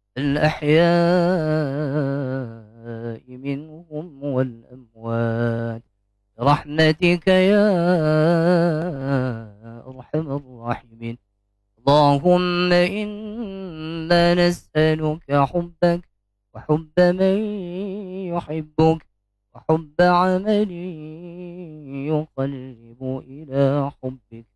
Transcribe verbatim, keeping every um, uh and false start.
الأحياء منهم والأموات برحمتك يا أرحم الراحمين. اللهم إنا نسألك حبك وحب من يحبك وحب عمل يقلب إلى حبك.